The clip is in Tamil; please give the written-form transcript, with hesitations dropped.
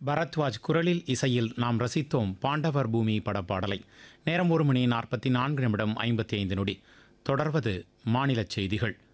பரத்வாஜ் குரலில் இசையில் நாம் ரசித்தோம் பாண்டவர் பூமி படப்பாடலை. நேரம் 1 மணி 44 நிமிடம் 55 நொடி. தொடர்வது மாநிலச் செய்திகள்.